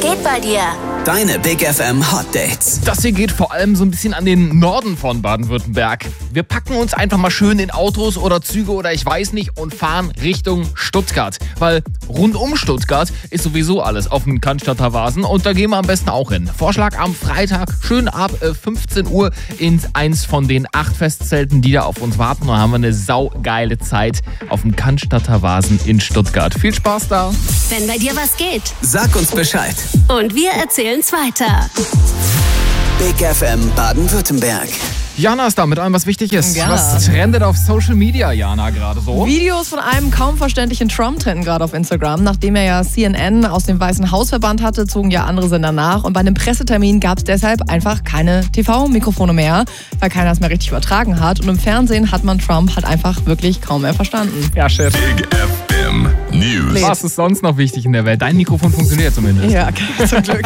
geht bei dir? Deine Big FM Hot Dates. Das hier geht vor allem so ein bisschen an den Norden von Baden-Württemberg. Wir packen uns einfach mal schön in Autos oder Züge oder ich weiß nicht und fahren Richtung Stuttgart. Weil rund um Stuttgart ist sowieso alles auf dem Cannstatter Wasen und da gehen wir am besten auch hin. Vorschlag am Freitag, schön ab 15 Uhr in eins von den 8 Festzelten, die da auf uns warten. Und dann haben wir eine saugeile Zeit auf dem Cannstatter Wasen in Stuttgart. Viel Spaß da. Wenn bei dir was geht. Sag uns Bescheid. Und wir erzählen's weiter. Big FM Baden-Württemberg. Jana ist da mit allem, was wichtig ist. Ja. Was trendet auf Social Media, Jana, gerade so? Videos von einem kaum verständlichen Trump trenden gerade auf Instagram. Nachdem er ja CNN aus dem Weißen Haus verbannt hatte, zogen ja andere Sender nach. Und bei einem Pressetermin gab es deshalb einfach keine TV-Mikrofone mehr, weil keiner es mehr richtig übertragen hat. Und im Fernsehen hat man Trump halt einfach wirklich kaum mehr verstanden. Ja, shit. Big FM News. Was ist sonst noch wichtig in der Welt? Dein Mikrofon funktioniert zumindest. Ja, zum Glück.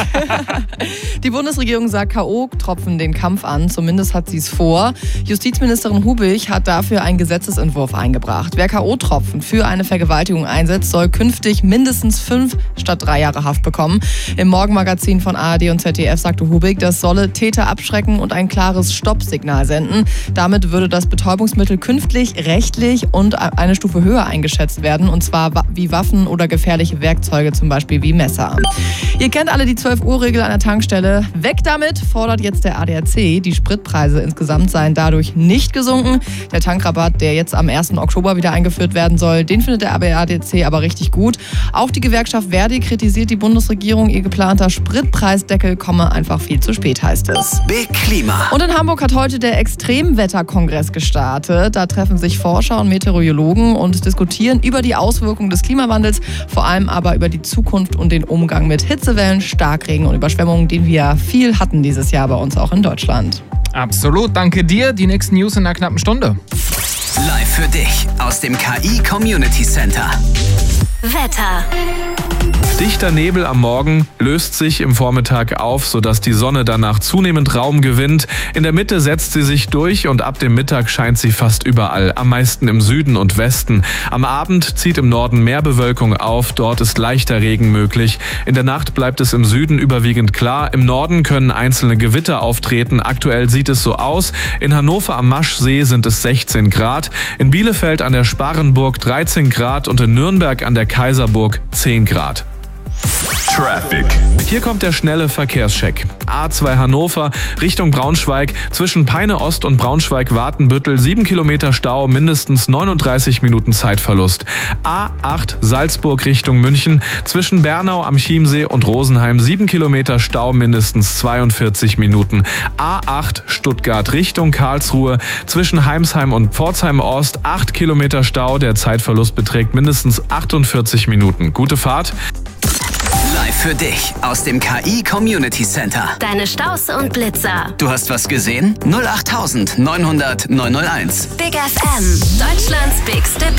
Die Bundesregierung sagt K.O.-Tropfen den Kampf an. Zumindest hat sie es vor. Justizministerin Hubig hat dafür einen Gesetzesentwurf eingebracht. Wer K.O.-Tropfen für eine Vergewaltigung einsetzt, soll künftig mindestens 5 statt 3 Jahre Haft bekommen. Im Morgenmagazin von ARD und ZDF sagte Hubig, das solle Täter abschrecken und ein klares Stoppsignal senden. Damit würde das Betäubungsmittel künftig rechtlich und eine Stufe höher eingeschätzt werden, und zwar wie Waffen oder gefährliche Werkzeuge, zum Beispiel wie Messer. Ihr kennt alle die 12-Uhr-Regel an der Tankstelle. Weg damit, fordert jetzt der ADAC. Die Spritpreise insgesamt seien dadurch nicht gesunken. Der Tankrabatt, der jetzt am 1. Oktober wieder eingeführt werden soll, den findet der ADAC aber richtig gut. Auch die Gewerkschaft Verdi kritisiert die Bundesregierung. Ihr geplanter Spritpreisdeckel komme einfach viel zu spät, heißt es. Big Klima. Und in Hamburg hat heute der Extremwetterkongress gestartet. Da treffen sich Forscher und Meteorologen und diskutieren über die Auswirkungen des Klimawandels, vor allem aber über die Zukunft und den Umgang mit Hitzewellen, Starkregen und Überschwemmungen, den wir viel hatten dieses Jahr bei uns auch in Deutschland. Absolut, danke dir. Die nächsten News in einer knappen Stunde. Live für dich aus dem KI Community Center. Wetter. Dichter Nebel am Morgen löst sich im Vormittag auf, sodass die Sonne danach zunehmend Raum gewinnt. In der Mitte setzt sie sich durch und ab dem Mittag scheint sie fast überall, am meisten im Süden und Westen. Am Abend zieht im Norden mehr Bewölkung auf, dort ist leichter Regen möglich. In der Nacht bleibt es im Süden überwiegend klar, im Norden können einzelne Gewitter auftreten. Aktuell sieht es so aus. In Hannover am Maschsee sind es 16 Grad, in Bielefeld an der Sparrenburg 13 Grad und in Nürnberg an der Kaiserburg 10 Grad. Traffic. Hier kommt der schnelle Verkehrscheck. A2 Hannover Richtung Braunschweig. Zwischen Peine Ost und Braunschweig-Wartenbüttel 7 Kilometer Stau, mindestens 39 Minuten Zeitverlust. A8 Salzburg Richtung München. Zwischen Bernau am Chiemsee und Rosenheim 7 Kilometer Stau, mindestens 42 Minuten. A8 Stuttgart Richtung Karlsruhe. Zwischen Heimsheim und Pforzheim Ost 8 Kilometer Stau. Der Zeitverlust beträgt mindestens 48 Minuten. Gute Fahrt. Live für dich aus dem KI Community Center. Deine Staus und Blitzer. Du hast was gesehen? 08900 901. Big FM. Deutschlands bigste